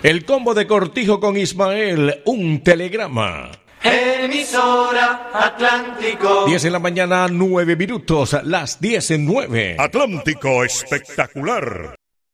El combo de Cortijo con Ismael, un telegrama. Emisora Atlántico. 10 en la mañana, 9 minutos, las 10:09. Atlántico espectacular.